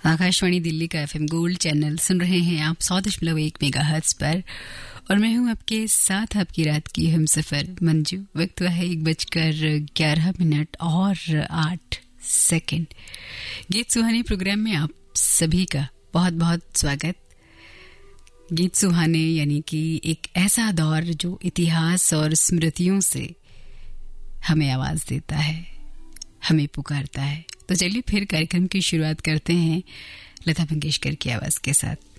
आकाशवाणी दिल्ली का FM gold channel सुन रहे हैं आप 100.1 मेगाहर्ट्ज पर और मैं हूं आपके साथ आपकी रात की हमसफर मंजू। वक्त हुआ है 1:11 और 8 सेकंड। गीत सुहाने प्रोग्राम में आप सभी का बहुत बहुत स्वागत। गीत सुहाने यानी कि एक ऐसा दौर जो इतिहास और स्मृतियों से हमें आवाज देता है, हमें पुकारता है। तो चलिए फिर कार्यक्रम की शुरुआत करते हैं लता मंगेशकर की आवाज के साथ।